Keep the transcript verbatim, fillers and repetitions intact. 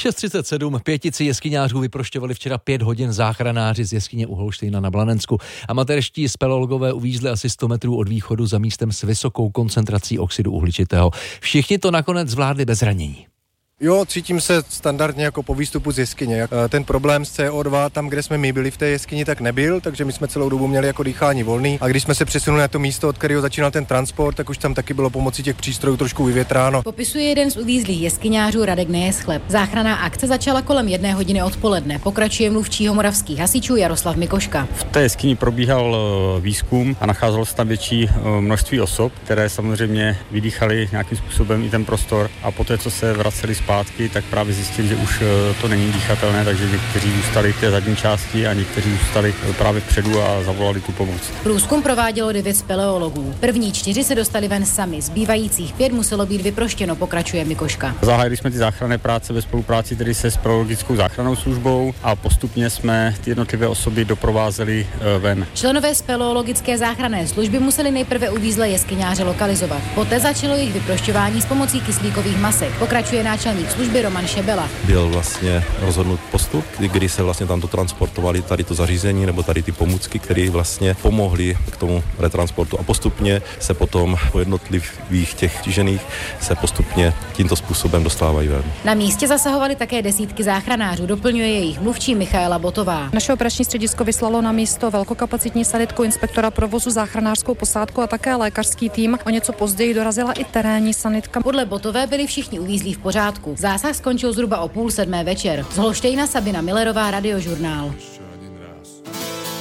šest třicet sedm, pětici jeskyňářů vyprošťovali včera pět hodin záchranáři z jeskyně u Holštejna na Blanensku. Amatérští speleologové uvízli asi sto metrů od východu za místem s vysokou koncentrací oxidu uhličitého. Všichni to nakonec zvládli bez zranění. Jo, cítím se standardně jako po výstupu z jeskyně. Ten problém s C O dva, tam, kde jsme my byli v té jeskyni, tak nebyl, takže my jsme celou dobu měli jako dýchání volný. A když jsme se přesunuli na to místo, od kterého začínal ten transport, tak už tam taky bylo pomocí těch přístrojů trošku vyvětráno. Popisuje jeden z uvízlých jeskyňářů Radek Nejeschlep. Záchranná akce začala kolem jedné hodiny odpoledne. Pokračuje mluvčí moravských hasičů Jaroslav Mikoška. V té jeskyni probíhal výzkum a nacházelo se tam větší množství osob, které samozřejmě vydýchaly nějakým způsobem i ten prostor, a poté, co se vraceli zpátky, tak právě zjistili, že už to není dýchatelné, takže někteří zůstali v té zadní části a někteří zůstali právě vpředu a zavolali tu pomoc. Průzkum provádělo devět speleologů. První čtyři se dostali ven sami, zbývajících pět muselo být vyproštěno, pokračuje Mikoška. Zahájili jsme ty záchranné práce ve spolupráci tedy se speleologickou záchrannou službou a postupně jsme ty jednotlivé osoby doprovázeli ven. Členové speleologické záchranné služby museli nejprve uvízlé jeskyňáře lokalizovat. Poté začalo jejich vyprošťování s pomocí kyslíkových masek. Pokračuje náčelník služby Roman Šebela. Byl vlastně rozhodnut postup, kdy se vlastně tamto transportovali tady to zařízení nebo tady ty pomůcky, které vlastně pomohly k tomu retransportu, a postupně se potom po jednotlivých těch stižených se postupně tímto způsobem dostávají ven. Na místě zasahovali také desítky záchranářů, doplňuje jejich mluvčí Michaela Botová. Naše operační středisko vyslalo na místo velkokapacitní sanitku, inspektora provozu, záchranářskou posádku a také lékařský tým. O něco později dorazila i terénní sanitka. Podle Botové byli všichni uvízlí v pořádku. Zásah skončil zhruba o půl sedmé večer. Z Holštejna Sabina Millerová, Radiožurnál.